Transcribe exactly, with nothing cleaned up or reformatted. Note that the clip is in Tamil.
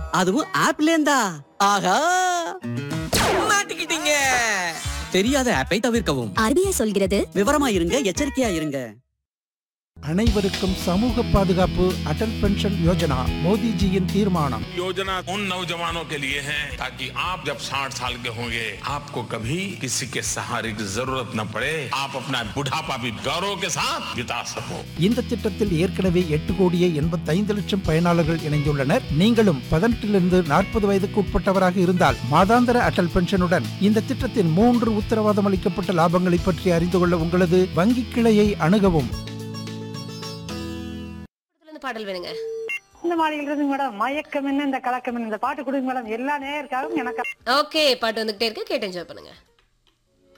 அதுவும் ஆப்ல இருந்தா. ஆஹா, மாட்டிக்கிட்டீங்க. தெரியாத ஆப்பை தவிர்க்கவும். ஆர்பிஐ சொல்கிறது விவரமா இருங்க, எச்சரிக்கையா இருங்க. அனைவருக்கும் சமூக பாதுகாப்பு அடல் பென்ஷன் யோஜனா மோடிஜியின் தீர்மானம். योजना उन नौजवानों के लिए है ताकि आप जब साठ साल के होंगे आपको कभी किसी के सहारे की जरूरत न पड़े, आप अपना बुढ़ापा भी गौरव के साथ बिता सको. இந்த திட்டத்தில் ஏற்கனவே எட்டு கோடியே எண்பத்தைந்து லட்சம் பயனாளர்கள் இணைந்துள்ளனர். நீங்களும் பதினெட்டிலிருந்து நாற்பது வயதுக்கு உட்பட்டவராக இருந்தால் மாதாந்திர அடல் பென்ஷனுடன் இந்த திட்டத்தின் மூன்று உத்தரவாதம் அளிக்கப்பட்ட லாபங்களை பற்றி அறிந்து கொள்ள உங்களது வங்கி கிளையை அணுகவும். பாடல் வேணுங்க. இந்த மாலையில் இருந்து மேடம் மயக்கம் என்ன இந்த கலக்கம் என்ன இந்த பாட்டு கொடுங்க மேடம். எல்லா நேயருக்காகவும் எனக்கு ஓகே, பாட்டு வந்துகிட்டே இருக்கு, கேட்டு என்ஜாய் பண்ணுங்க.